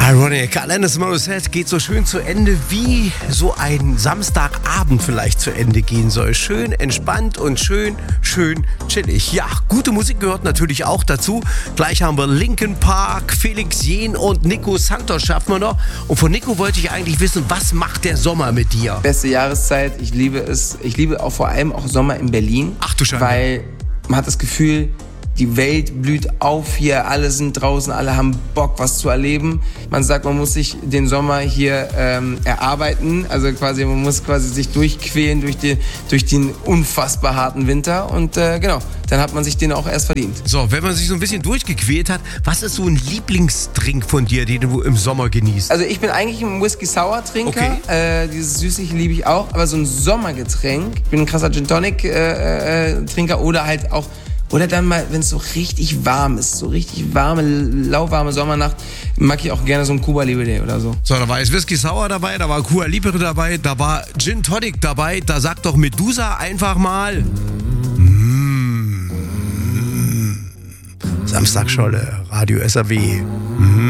Ironic, Alanis Morissette geht so schön zu Ende, wie so ein Samstagabend vielleicht zu Ende gehen soll. Schön entspannt und schön chillig. Ja, gute Musik gehört natürlich auch dazu. Gleich haben wir Linkin Park, Felix Jähn und Nico Santos schaffen wir noch. Und von Nico wollte ich eigentlich wissen, was macht der Sommer mit dir? Beste Jahreszeit, ich liebe es. Ich liebe auch vor allem auch Sommer in Berlin. Ach du Schande. Weil man hat das Gefühl, die Welt blüht auf hier, alle sind draußen, alle haben Bock, was zu erleben. Man sagt, man muss sich den Sommer hier erarbeiten, also quasi, man muss quasi sich durchquälen durch den unfassbar harten Winter und genau, dann hat man sich den auch erst verdient. So, wenn man sich so ein bisschen durchgequält hat, was ist so ein Lieblingsdrink von dir, den du im Sommer genießt? Also ich bin eigentlich ein Whisky-Sour-Trinker, Okay. Dieses Süßliche liebe ich auch, aber so ein Sommergetränk, ich bin ein krasser Gin-Tonic-Trinker oder halt auch. Oder dann mal, wenn es so richtig warm ist, so richtig warme, lauwarme Sommernacht, mag ich auch gerne so ein Cuba Libre oder so. So, da war jetzt Whisky Sour dabei, da war Cuba Libre dabei, da war Gin Tonic dabei, da sagt doch Medusa einfach mal Samstagscholle, Radio SAW.